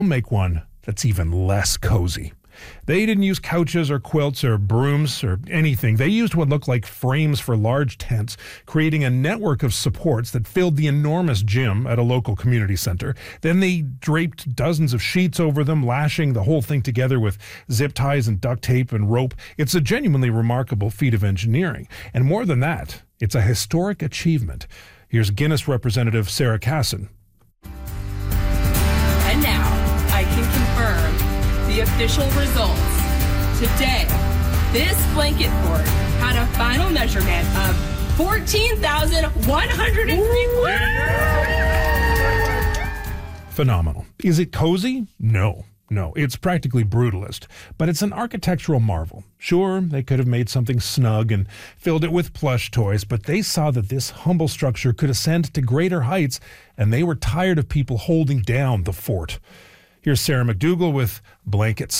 make one that's even less cozy. They didn't use couches or quilts or brooms or anything. They used what looked like frames for large tents, creating a network of supports that filled the enormous gym at a local community center. Then they draped dozens of sheets over them, lashing the whole thing together with zip ties and duct tape and rope. It's a genuinely remarkable feat of engineering. And more than that, it's a historic achievement. Here's Guinness representative Sarah Casson. And now I can confirm the official results. Today, this blanket fort had a final measurement of 14,103. Phenomenal. Is it cozy? No, it's practically brutalist, but it's an architectural marvel. Sure, they could have made something snug and filled it with plush toys, but they saw that this humble structure could ascend to greater heights, and they were tired of people holding down the fort. Here's Sarah McDougall with Blankets.